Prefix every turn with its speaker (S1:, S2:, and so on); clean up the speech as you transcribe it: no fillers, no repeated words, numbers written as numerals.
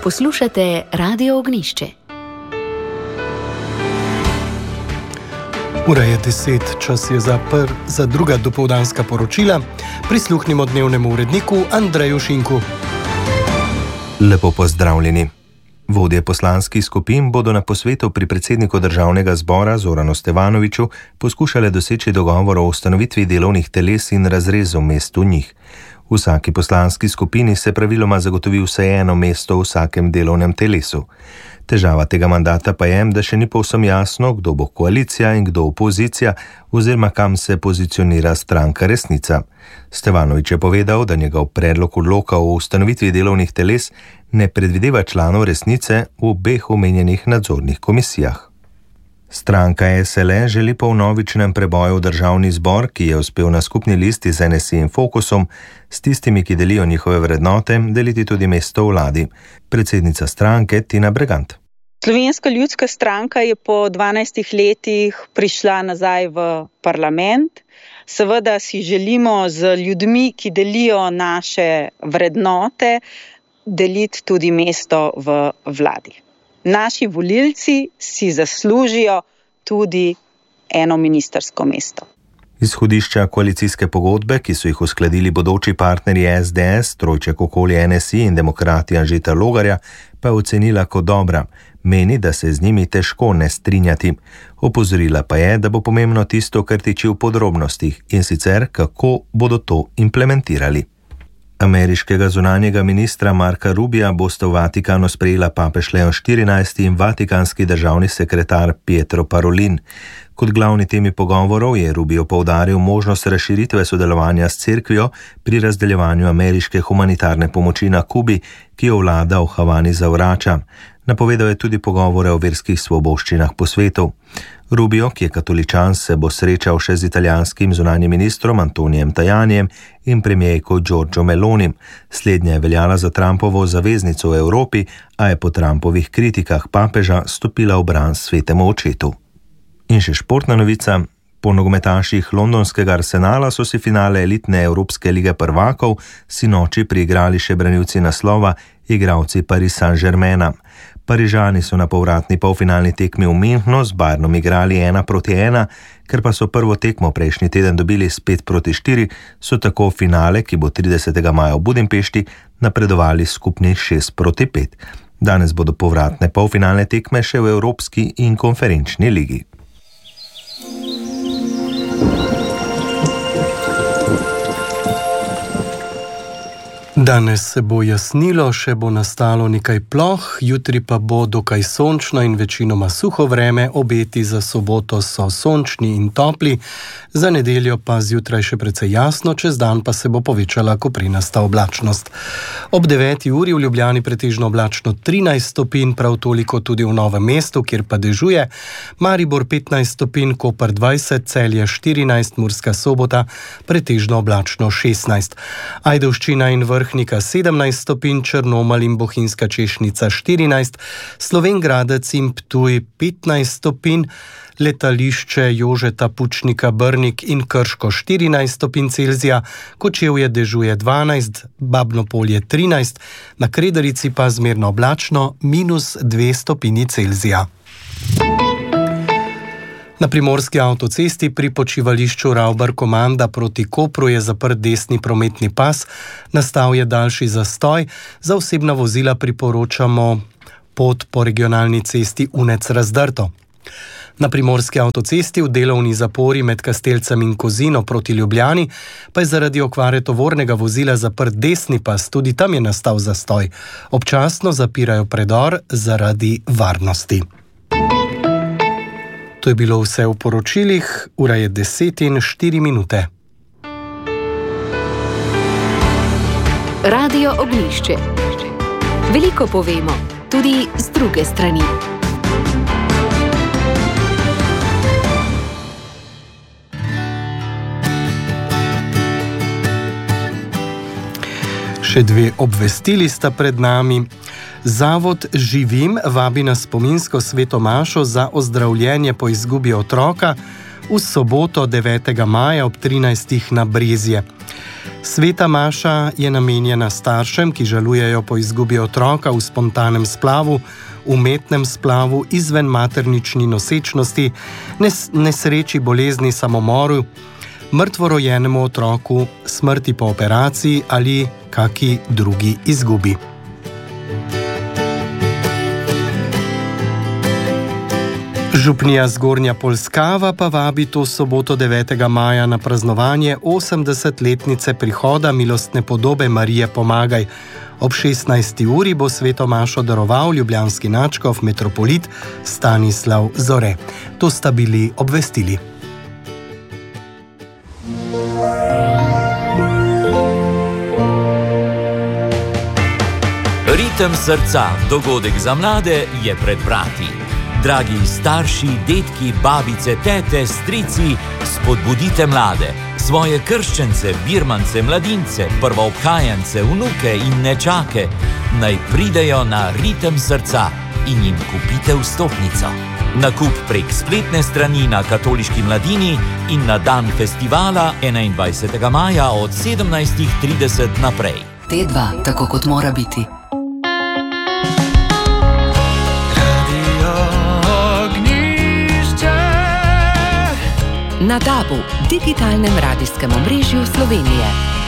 S1: Poslušate Radio Ognišče.
S2: Ura je 10, čas je za druga dopoldanska poročila. Prisluhnimo dnevnemu uredniku Andreju Šinku.
S3: Lepo pozdravljeni. Vodje poslanskih skupin bodo na posvetu pri predsedniku državnega zbora Zoranu Stevanoviću poskušale doseči dogovor o ustanovitvi delovnih teles in razrezu mest v njih. V vsaki poslanski skupini se praviloma zagotovi vsaj eno mesto v vsakem delovnem telesu. Težava tega mandata pa je, da še ni povsem jasno, kdo bo koalicija in kdo opozicija, oziroma kam se pozicionira stranka Resnica. Stevanović je povedal, da njegov predlog odloka o ustanovitvi delovnih teles ne predvideva članov Resnice v obeh omenjenih nadzornih komisijah. Stranka SLE želi po vnovičnem preboju v državni zbor, ki je uspel na skupni listi z NSI in Fokusom, s tistimi, ki delijo njihove vrednote, deliti tudi mesto v vladi. Predsednica stranke Tina Bregant.
S4: Slovenska ljudska stranka je po 12 letih prišla nazaj v parlament. Seveda si želimo z ljudmi, ki delijo naše vrednote, deliti tudi mesto v vladi. Naši volilci si zaslužijo tudi eno ministrsko mesto.
S3: Izhodišča koalicijske pogodbe, ki so jih uskladili bodoči partnerji SDS, trojček okoli NSI in demokrati Anžeta Logarja, pa je ocenila kot dobra. Meni, da se z njimi težko ne strinjati. Opozorila pa je, da bo pomembno tisto, kar tiči v podrobnostih, in sicer kako bodo to implementirali. Ameriškega zunanjega ministra Marka Rubija bosta v Vatikanu sprejela papež Leon XIV in vatikanski državni sekretar Pietro Parolin. Kot glavni temi pogovorov je Rubio poudaril možnost razširitve sodelovanja s cerkvijo pri razdeljevanju ameriške humanitarne pomoči na Kubi, ki jo vlada v Havani zavrača. Napovedal je tudi pogovore o verskih svoboščinah po svetu. Rubio, ki je katoličan, se bo srečal še z italijanskim zunanjim ministrom Antonijem Tajanijem in premijerko Giorgio Melonim. Slednja je veljala za Trumpovo zaveznico v Evropi, a je po Trumpovih kritikah papeža stopila v bran svetemu očetu. In še športna novica. Po nogometaših londonskega Arsenala so si finale elitne Evropske lige prvakov sinoči priigrali še branilci naslova, igralci Paris Saint-Germaina. Parižani so na povratni polfinalni tekmi v Münchnu z Bayernom igrali 1-1, ker pa so prvo tekmo prejšnji teden dobili s 5-4, so tako v finale, ki bo 30. maja v Budimpešti, napredovali skupni 6-5. Danes bodo povratne polfinalne tekme še v Evropski in konferenčni ligi.
S2: Danes se bo jasnilo, še bo nastalo nekaj ploh, jutri pa bo dokaj sončno in večinoma suho vreme, obeti za soboto so sončni in topli, za nedeljo pa zjutraj še precej jasno, čez dan pa se bo povečala koprinasta oblačnost. Ob 9. uri v Ljubljani pretežno oblačno 13 stopinj, prav toliko tudi v Novem mestu, kjer pa dežuje, Maribor 15 stopinj, Koper 20, Celje 14, Murska Sobota pretežno oblačno 16. Ajdovščina in Vrhnika 17 stopinj, Črnomelj in Bohinjska Češnica 14, Slovenj Gradec in Ptuj 15 stopinj, letališče Jožeta Pučnika Brnik in Krško 14 stopinj Celzija, Kočevje dežuje 12, Babno Polje 13, na Kredarici pa zmerno oblačno -2 stopinji Celzija. Na Primorski avtocesti pri počivališču Ravbar-Komanda proti Kopru je zaprt desni prometni pas, nastal je daljši zastoj, za osebna vozila priporočamo pot po regionalni cesti Unec-Razdrto. Na Primorski avtocesti v delovni zapori med Kastelcem in Kozino proti Ljubljani pa je zaradi okvare tovornega vozila zaprt desni pas, tudi tam je nastal zastoj. Občasno zapirajo predor zaradi varnosti. To je bilo vse v poročilih, ura je 10:04.
S1: Radio Ognišče. Veliko povemo, tudi z druge strani.
S2: Še dve obvestili sta pred nami. Zavod Živim vabi na spominsko sveto mašo za ozdravljenje po izgubi otroka v soboto 9. maja ob 13. na Brezje. Sveta maša je namenjena staršem, ki žalujejo po izgubi otroka v spontanem splavu, umetnem splavu, izven maternični nosečnosti, nesreči, bolezni, samomoru, mrtvorojenemu otroku, smrti po operaciji ali kaki drugi izgubi. Župnija Zgornja Polskava pa vabi to soboto 9. maja na praznovanje 80-letnice prihoda milostne podobe Marije Pomagaj. Ob 16. uri bo sveto mašo daroval ljubljanski nadškof metropolit Stanislav Zore. To sta bili obvestili.
S5: Ritem srca, dogodek za mlade je pred vrati. Dragi starši, detki, babice, tete, strici, spodbudite mlade, svoje krščence, birmance, mladince, prvoobhajance, vnuke in nečake, naj pridejo na Ritem srca in jim kupite vstopnico. Nakup prek spletne strani na Katoliški mladini in na dan festivala 21. maja od 17:30 naprej.
S1: T2, tako kot mora biti. Na DAB-u, digitalnem radijskem omrežju Slovenije.